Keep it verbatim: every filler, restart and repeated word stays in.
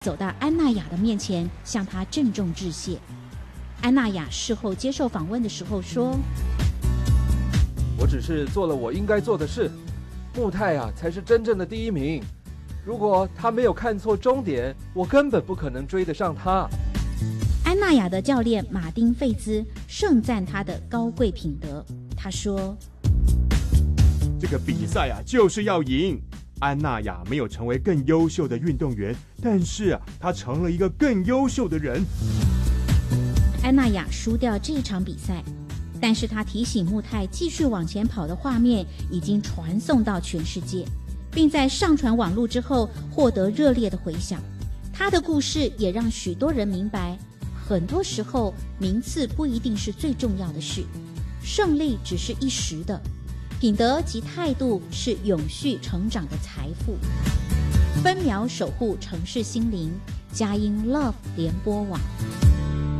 走到安娜雅的面前，向她郑重致谢。安娜雅事后接受访问的时候说： 我只是做了我应该做的事，穆泰啊才是真正的第一名。如果他没有看错终点，我根本不可能追得上他。 安娜雅的教练马丁费兹盛赞她的高贵品德，他说： 这个比赛啊就是要赢。安娜雅没有成为更优秀的运动员，但是啊她成了一个更优秀的人。 安娜雅输掉这一场比赛，但是她提醒穆泰继续往前跑的画面已经传送到全世界，并在上传网络之后获得热烈的回响。她的故事也让许多人明白，很多时候名次不一定是最重要的事，胜利只是一时的，品德及态度是永续成长的财富。分秒守护城市心灵，佳音 Love 联播网。